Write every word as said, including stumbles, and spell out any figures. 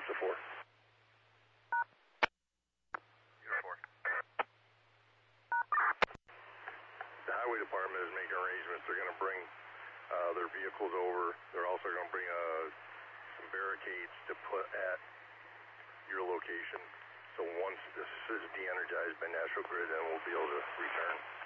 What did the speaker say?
to four. Uniform. The highway department is making arrangements. They're going to bring uh, their vehicles over. They're also going to bring uh, some barricades to put at your location. So once this is de-energized by National Grid, then we'll be able to return.